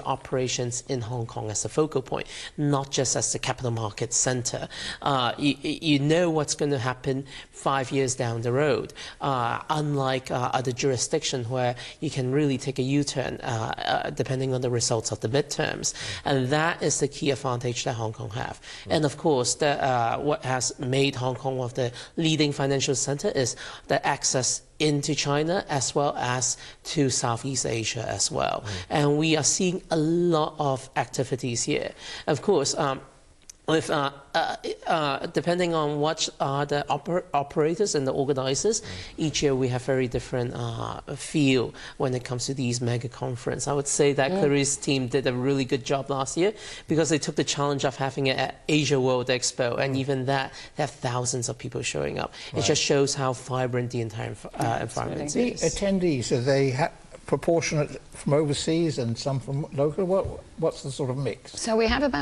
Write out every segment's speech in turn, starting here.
operations in Hong Kong as a focal point, not just as the capital market center. You know what's going to happen 5 years down the road, unlike other jurisdictions where you can really take a U-turn depending on the results of the midterms. And that is the key advantage that Hong Kong have. And of course, what has made Hong Kong one of the leading financial center is the access into China as well as to Southeast Asia as well. And we are seeing a lot of activities here. Of course, with depending on what are the operators and the organizers, each year we have very different feel when it comes to these mega conferences. I would say that Clarice's team did a really good job last year because they took the challenge of having it at Asia World Expo, and even that, they have thousands of people showing up. It just shows how vibrant the entire environment is. The attendees, are they proportionate from overseas and some from local? What's the sort of mix? So we have about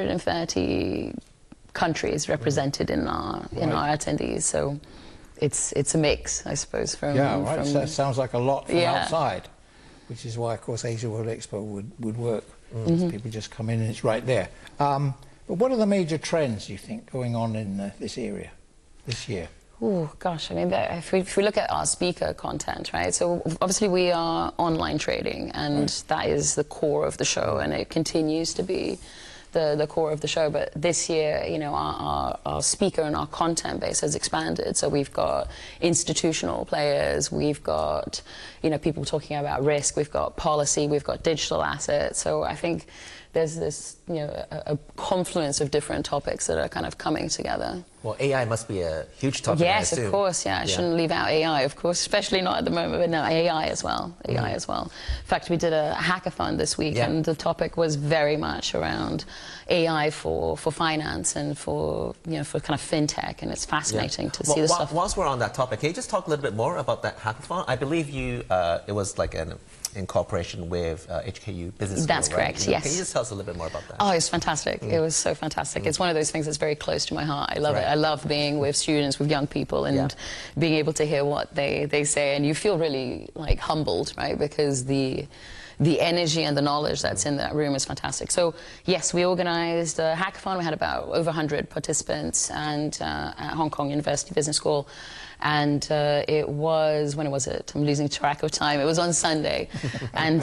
130 countries represented in our attendees. So it's a mix, I suppose. From So that sounds like a lot from outside, which is why, of course, Asia World Expo would work. People just come in and it's right there. But what are the major trends you think going on in this area this year? Oh gosh, I mean, if we look at our speaker content, right? So obviously we are online trading, and that is the core of the show, and it continues to be the core of the show. But this year, you know, our speaker and our content base has expanded. So we've got institutional players, we've got, you know, people talking about risk, we've got policy, we've got digital assets. So I think there's this, you know, a confluence of different topics that are kind of coming together. Well, AI must be a huge topic. Yes, of course, I shouldn't leave out AI, of course, especially not at the moment, but no, AI as well, as well. In fact, we did a hackathon this week, and the topic was very much around AI for finance and for, you know, for kind of fintech, and it's fascinating to see the stuff. Whilst we're on that topic, can you just talk a little bit more about that hackathon? I believe you, it was like in cooperation with HKU Business School. That's correct, right? yes. Can you just tell us a little bit more about that? Oh, it's fantastic. It was so fantastic. It's one of those things that's very close to my heart. I love it. I love being with students, with young people, and being able to hear what they say, and you feel really like humbled, right? Because the energy and the knowledge that's in that room is fantastic. So yes, we organized a hackathon. We had about over 100 participants and at Hong Kong University Business School. And it was, when was it? I'm losing track of time. It was on Sunday. and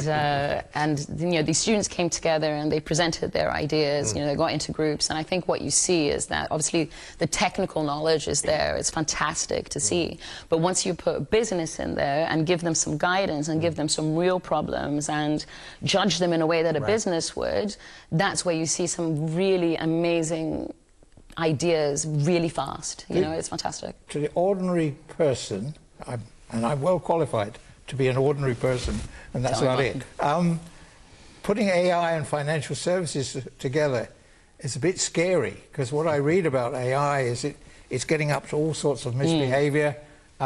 you know, these students came together and they presented their ideas, you know, they got into groups. And I think what you see is that obviously the technical knowledge is there. It's fantastic to see. But once you put business in there and give them some guidance and give them some real problems and judge them in a way that a business would, that's where you see some really amazing ideas really fast. You know, it's fantastic. To the ordinary person, and I'm well qualified to be an ordinary person, and that's about it. Putting AI and financial services together is a bit scary, because what I read about AI is it's getting up to all sorts of misbehavior,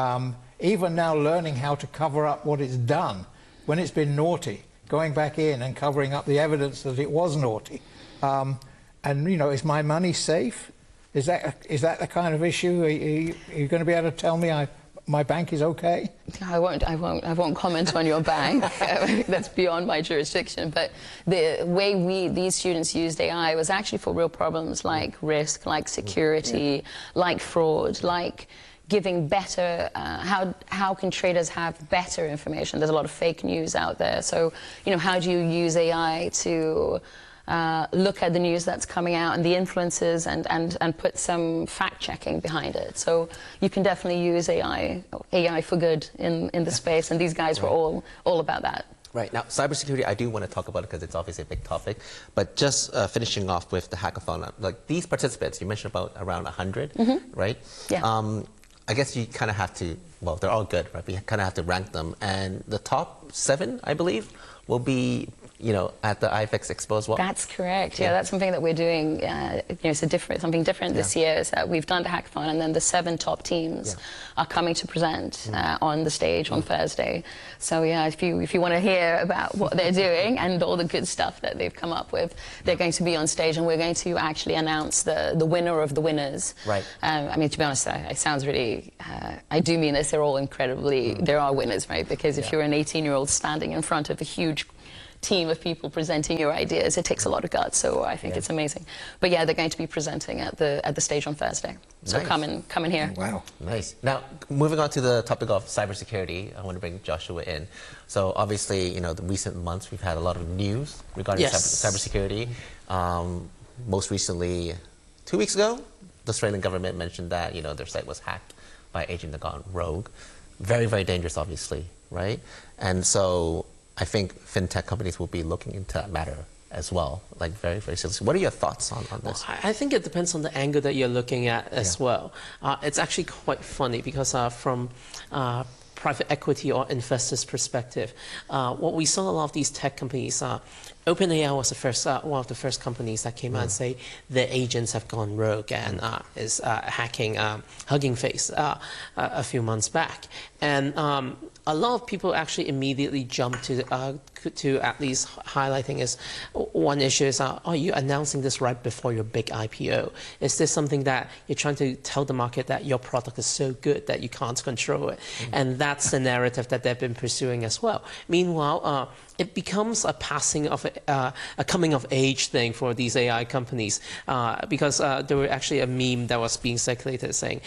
even now learning how to cover up what it's done when it's been naughty, going back in and covering up the evidence that it was naughty. And, you know, is my money safe? Is that the kind of issue? Are you going to be able to tell me my bank is okay? I won't comment on your bank. That's beyond my jurisdiction. But the way these students used AI was actually for real problems like risk, like security, like fraud, like giving better, how can traders have better information? There's a lot of fake news out there. So, you know, how do you use AI to look at the news that's coming out and the influences and put some fact-checking behind it? So you can definitely use AI for good in the space, and these guys were all about that. Right. Now, cybersecurity, I do want to talk about it because it's obviously a big topic. But just finishing off with the hackathon, like these participants, you mentioned about around 100, right? Yeah. I guess you kind of have to, well, they're all good, right? But you kind of have to rank them. And the top 7, I believe, will be, you know, at the IFX Expo as well. That's correct. Yeah, that's something that we're doing. You know, it's something different this year. Is that we've done the hackathon, and then the 7 top teams are coming to present on the stage on Thursday. So yeah, if you want to hear about what they're doing and all the good stuff that they've come up with, they're going to be on stage, and we're going to actually announce the winner of the winners. Right. I mean, to be honest, it sounds really. I do mean this. They're all incredibly. There are winners, right? Because if you're an 18-year-old standing in front of a huge team of people presenting your ideas. It takes a lot of guts, so I think it's amazing. But yeah, they're going to be presenting at the stage on Thursday. So Nice. come in here. Wow. Nice. Now, moving on to the topic of cybersecurity, I want to bring Joshua in. So obviously, you know, the recent months we've had a lot of news regarding cybersecurity. Most recently, 2 weeks ago, the Australian government mentioned that, you know, their site was hacked by an agent that gone rogue. Very, very dangerous, obviously, right? And so I think fintech companies will be looking into that matter as well, like very, very seriously. What are your thoughts on this? Well, I think it depends on the angle that you're looking at as well. It's actually quite funny because from private equity or investors' perspective, what we saw a lot of these tech companies, OpenAI was the first, one of the first companies that came out and say the agents have gone rogue and is hacking Hugging Face a few months back. And a lot of people actually immediately jumped to at least highlighting is one issue is, are you announcing this right before your big IPO? Is this something that you're trying to tell the market that your product is so good that you can't control it? And that's the narrative that they've been pursuing as well. Meanwhile, it becomes a passing of a coming of age thing for these AI companies because there were actually a meme that was being circulated saying,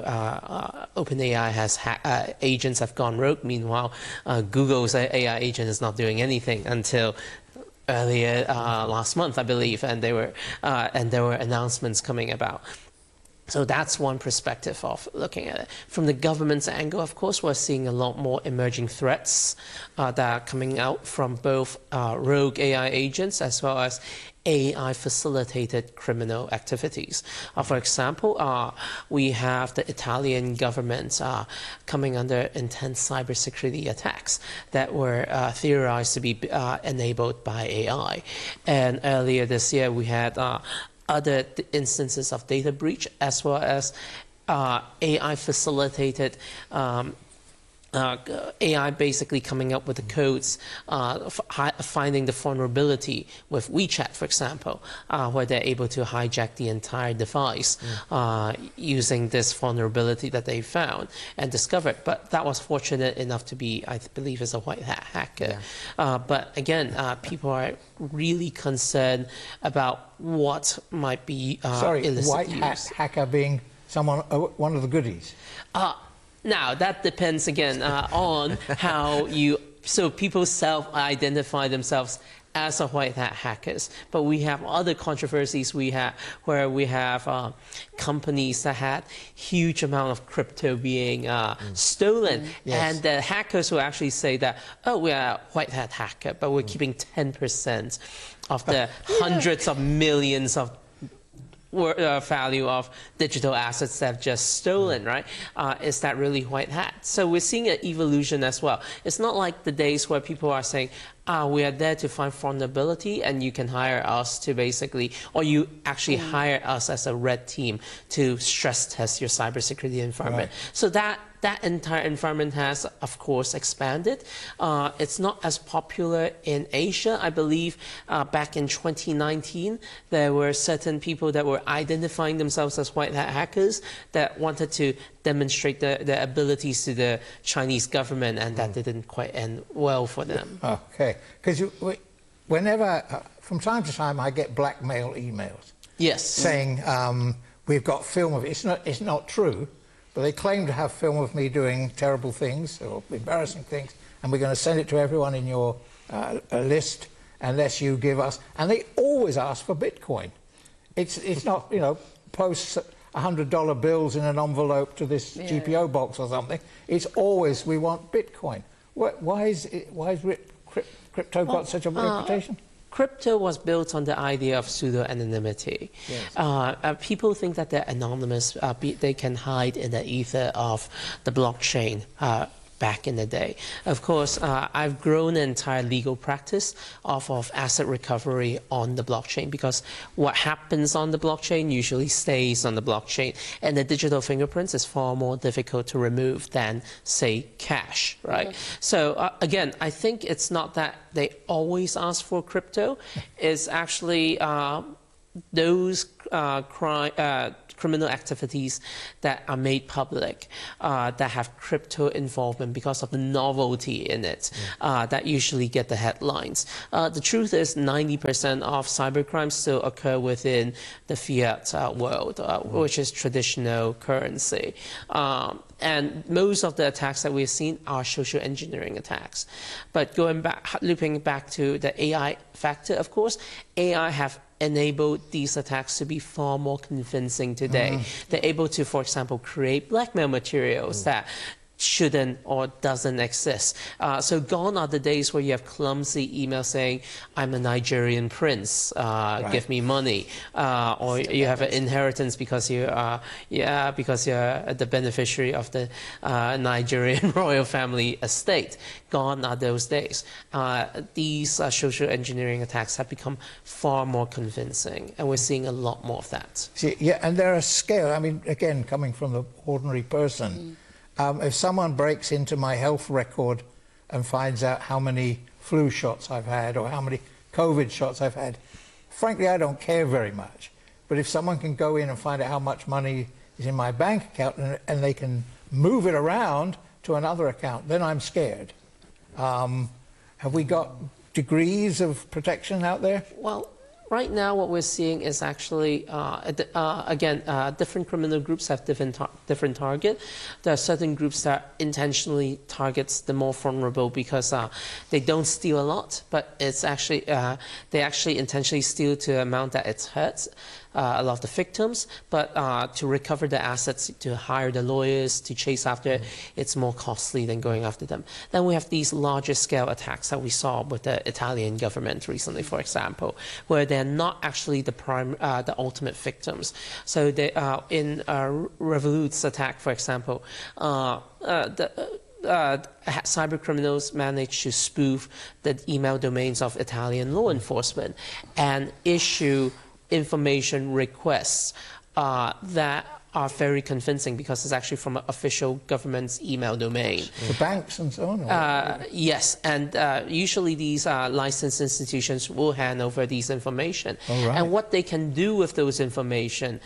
OpenAI has agents have gone rogue. Meanwhile, Google's AI agent is not doing anything until earlier last month, I believe, and there were announcements coming about. So that's one perspective of looking at it. From the government's angle, of course, we're seeing a lot more emerging threats that are coming out from both rogue AI agents as well as AI-facilitated criminal activities. For example, we have the Italian government coming under intense cybersecurity attacks that were theorized to be enabled by AI. And earlier this year, we had other instances of data breach as well as AI-facilitated AI basically coming up with the codes, finding the vulnerability with WeChat, for example, where they're able to hijack the entire device using this vulnerability that they found and discovered. But that was fortunate enough to be, I believe, as a white hat hacker. But again, people are really concerned about what might be illicit white hat hacker being someone, one of the goodies. Now, that depends, again, on how you... So people self-identify themselves as a white hat hackers. But we have other controversies where we have companies that had huge amount of crypto being stolen. And the hackers will actually say that, oh, we are a white hat hacker, but we're keeping 10% of the hundreds of millions of value of digital assets that have just stolen, right? Is that really white hat? So we're seeing an evolution as well. It's not like the days where people are saying, we are there to find vulnerability and you can hire us to basically, or you actually hire us as a red team to stress test your cybersecurity environment. So that entire environment has, of course, expanded. It's not as popular in Asia. I believe back in 2019, there were certain people that were identifying themselves as white hat hackers that wanted to demonstrate their abilities to the Chinese government, and that didn't quite end well for them. Okay, because whenever, from time to time, I get blackmail emails. Yes. Saying, we've got film of it. It's not true. But they claim to have film of me doing terrible things or embarrassing things, and we're going to send it to everyone in your list unless you give us. And they always ask for Bitcoin. It's not, you know, post $100 bills in an envelope to this GPO box or something. It's always we want Bitcoin. Why is crypto got such a reputation? Crypto was built on the idea of pseudo-anonymity. People think that they're anonymous, they can hide in the ether of the blockchain back in the day. Of course, I've grown an entire legal practice off of asset recovery on the blockchain, because what happens on the blockchain usually stays on the blockchain, and the digital fingerprints is far more difficult to remove than, say, cash, right? So again, I think it's not that they always ask for crypto. It's actually those criminal activities that are made public that have crypto involvement because of the novelty in it that usually get the headlines. The truth is 90% of cybercrimes still occur within the fiat world, which is traditional currency. And most of the attacks that we've seen are social engineering attacks. But looping back to the AI factor, of course, AI have enabled these attacks to be far more convincing today. They're able to, for example, create blackmail materials that shouldn't or doesn't exist. So gone are the days where you have clumsy emails saying, I'm a Nigerian prince, give me money. Or you have an inheritance because you're the beneficiary of the Nigerian royal family estate. Gone are those days. These social engineering attacks have become far more convincing, and we're seeing a lot more of that. See, yeah, and they're a scale. I mean, again, coming from the ordinary person, if someone breaks into my health record and finds out how many flu shots I've had or how many COVID shots I've had, frankly, I don't care very much. But if someone can go in and find out how much money is in my bank account and they can move it around to another account, then I'm scared. Have we got degrees of protection out there? Well, right now what we're seeing is actually, different criminal groups have different target. There are certain groups that intentionally targets the more vulnerable because they don't steal a lot, but it's actually, they actually intentionally steal to an amount that it hurts a lot of the victims, but to recover the assets, to hire the lawyers, to chase after it, it's more costly than going after them. Then we have these larger scale attacks that we saw with the Italian government recently, for example, where they're not actually the ultimate victims. So they, in Revolut's attack, for example, cyber criminals managed to spoof the email domains of Italian law enforcement and issue information requests that are very convincing because it's actually from an official government's email domain. The banks and so on? Yes, and usually these licensed institutions will hand over these information. And what they can do with those information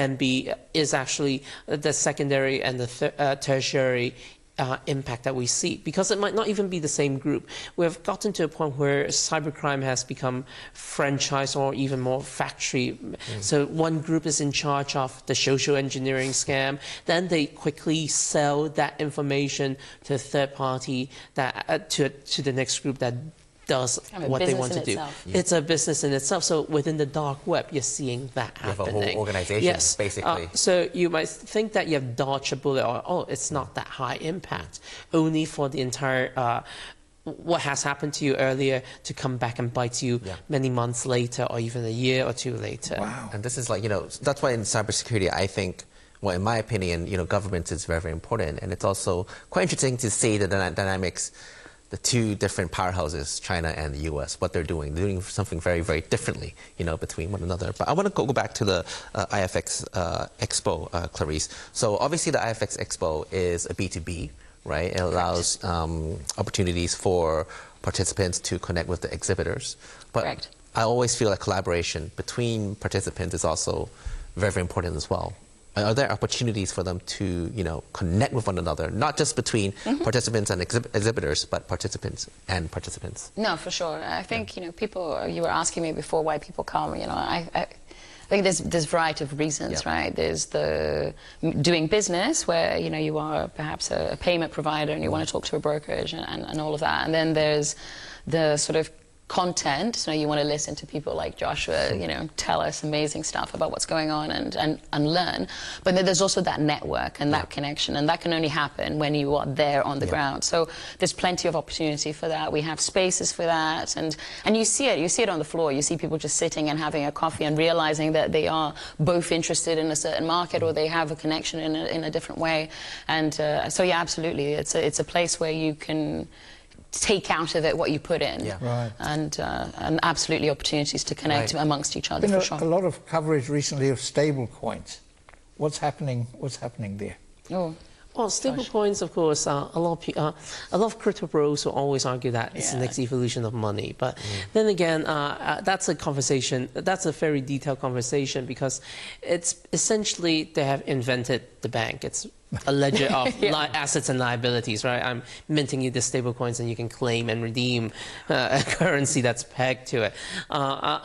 is actually the secondary and the tertiary impact that we see, because it might not even be the same group. We've gotten to a point where cybercrime has become franchise or even more factory. So one group is in charge of the social engineering scam, then they quickly sell that information to a third party, that to the next group that does what they want to do. It's a business in itself. So within the dark web, you're seeing that happening. You have a whole organization, basically. So you might think that you have dodged a bullet, or it's not that high impact, only for the entire what has happened to you earlier to come back and bite you many months later, or even a year or two later. Wow. And this is like, that's why in cybersecurity, I think, well, in my opinion, government is very, very important. And it's also quite interesting to see the dynamics, the two different powerhouses, China and the U.S., what they're doing. They're doing something very, very differently, between one another. But I want to go back to the IFX Expo, Clarice. So obviously the IFX Expo is a B2B, right? It allows opportunities for participants to connect with the exhibitors. But I always feel like collaboration between participants is also very, very important as well. Are there opportunities for them to, connect with one another, not just between participants and exhibitors, but participants and participants? No, for sure. I think, people, you were asking me before why people come, I think there's a variety of reasons, right? There's the doing business where, you are perhaps a payment provider and you want to talk to a brokerage and all of that. And then there's the sort of content, so you want to listen to people like Joshua, tell us amazing stuff about what's going on and learn. But then there's also that network and that connection, and that can only happen when you are there on the ground. So there's plenty of opportunity for that. We have spaces for that, and you see it on the floor. You see people just sitting and having a coffee and realizing that they are both interested in a certain market or they have a connection in a different way. And so yeah, absolutely, it's a place where you can take out of it what you put in, and absolutely opportunities to connect amongst each other. There's for been sure. a lot of coverage recently of stable coins. What's happening there? Well, stablecoins, of course, a lot of crypto bros will always argue that it's the next evolution of money. But then again, that's a conversation. That's a very detailed conversation because it's essentially they have invented the bank. It's a ledger of assets and liabilities, right? I'm minting you the stablecoins, and you can claim and redeem a currency that's pegged to it.